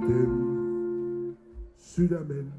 miesten sydämen.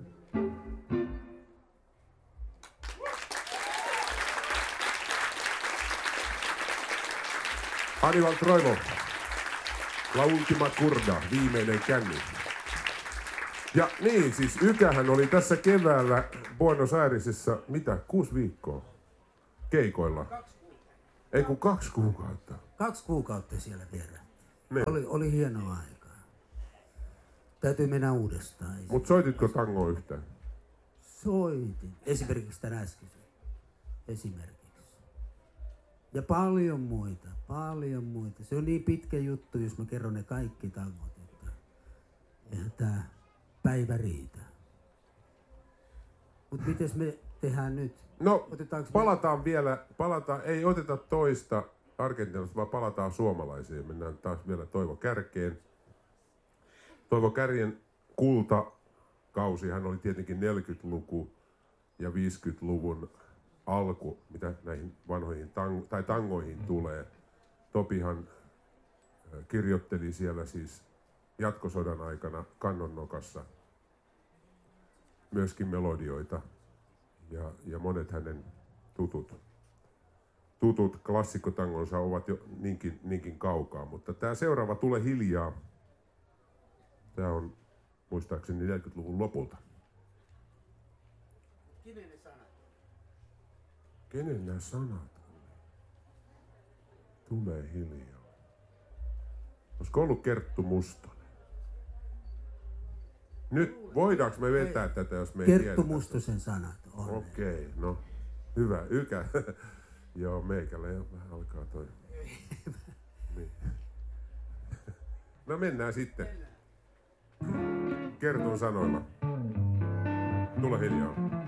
Hannibal Troivo, La Ultima Curda, viimeinen känni. Ja niin, siis Ykähän oli tässä keväällä Buenos Airesissa, mitä, 6 viikkoa keikoilla? 2 kuukautta. Ei kun 2 kuukautta. 2 kuukautta siellä vierähti. Niin. Oli hienoa aikaa. Täytyy mennä uudestaan. Mut soititko tangoa yhtään? Soitin. Esimerkiksi tänä äskeisen. Esimerkiksi. Ja paljon muita. Se on niin pitkä juttu, jos mä kerron ne kaikki tangot, että eihän tää päivä riitä. Mut mites me tehdään nyt? No, palataan vielä, ei oteta toista Argentiinasta, vaan palataan suomalaisiin. Mennään taas vielä Toivo Kärkeen. Toivo Kärjen kultakausi, hän oli tietenkin 40-luku ja 50-luvun alku, mitä näihin vanhoihin tangoihin tulee. Topihan kirjoitteli siellä siis jatkosodan aikana Kannonnokassa myöskin melodioita ja monet hänen tutut klassikkotangonsa ovat jo niinkin kaukaa, mutta tämä seuraava Tule hiljaa. Tämä on muistaakseni 40-luvun lopulta. Kenen ne sanat? Kenen nämä sanat oli? Tule hiljaa. Olisiko ollut Kerttu Mustonen? Nyt voidaanko me vetää tätä, jos me ei tiedä? Kerttu Mustosen sanat on. Okei, no hyvä. Ykä. Joo, meikällä jo vähän alkaa toi. Niin. No mennään sitten. Kertun sanoilla. Tule hiljaa.